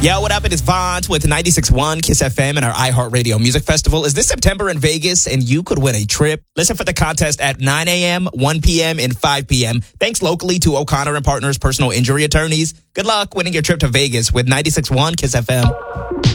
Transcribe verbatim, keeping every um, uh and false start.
Yo, what up? It is Vaughn with ninety-six point one Kiss F M and our iHeartRadio Music Festival. Is this September in Vegas and you could win a trip? Listen for the contest at nine a.m., one p.m., and five p.m. Thanks locally to O'Connor and Partners Personal Injury Attorneys. Good luck winning your trip to Vegas with ninety-six point one Kiss F M.